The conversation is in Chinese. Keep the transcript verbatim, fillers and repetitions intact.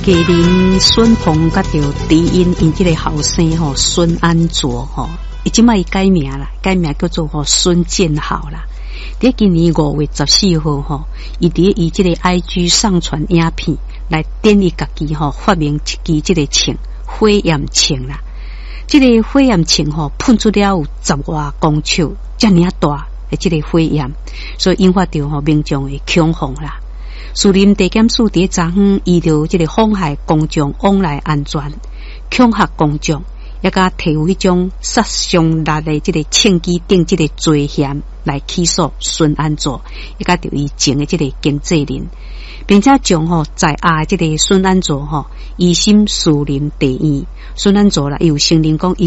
家人孙鹏甲着知音因这个后生吼孙安卓吼，伊即摆伊改名啦，改名叫做吼孙建豪啦。伫今年五月十四号吼，伊伫伊即个 I G 上传影片来典伊家己吼发明一支即个枪火焰枪啦。即、这个火焰枪吼喷出了有十外公尺，遮尔大诶即个火焰，所以引发着吼民众诶恐慌啦。树林地检署伫昨昏依照即个妨害公众往来安全、恐吓公众，也甲提有迄种杀伤力的即个枪击等即个罪嫌来起诉孙安卓，也甲着伊前的即个经纪人，并且将吼在押即个孙安卓吼疑心树林地院，孙安卓啦又承认讲伊